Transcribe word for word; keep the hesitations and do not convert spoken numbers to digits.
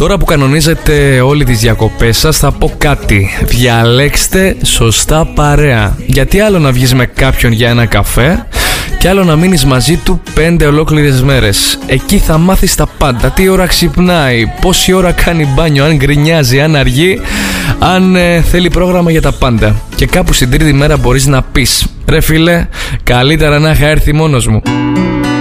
Τώρα που κανονίζετε όλοι τις διακοπές σας, θα πω κάτι. Διαλέξτε σωστά παρέα. Γιατί άλλο να βγεις με κάποιον για ένα καφέ και άλλο να μείνεις μαζί του πέντε ολόκληρες μέρες. Εκεί θα μάθεις τα πάντα. Τι ώρα ξυπνάει, πόση ώρα κάνει μπάνιο, αν γκρινιάζει, αν αργεί, αν ε, θέλει πρόγραμμα για τα πάντα. Και κάπου στην τρίτη μέρα μπορείς να πεις: ρε φίλε, καλύτερα να είχα έρθει μόνος μου.